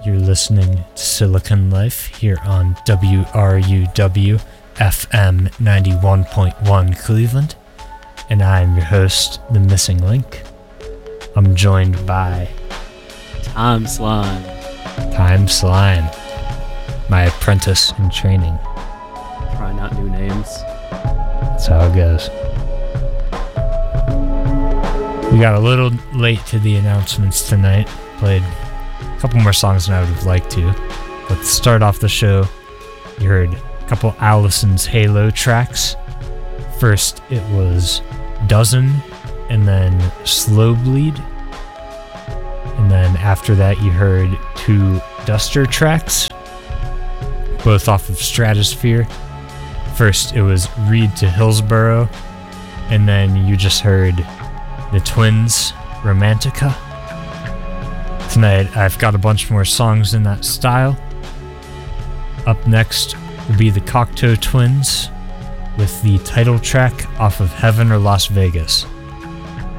You're listening to Silicon Life here on WRUW FM 91.1 Cleveland, and I'm your host, The Missing Link. I'm joined by Time Slime, my apprentice in training. Trying out new names. That's how it goes. We got a little late to the announcements tonight. Played a couple more songs than I would have liked to. But to start off the show, you heard a couple Allison's Halo tracks. First, it was Dozen, and then Slow Bleed. And then after that, you heard two Duster tracks, both off of Stratosphere. First, it was Reed to Hillsborough, and then you just heard the Twins, Romantica. Tonight, I've got a bunch more songs in that style. Up next will be the Cocteau Twins with the title track off of Heaven or Las Vegas.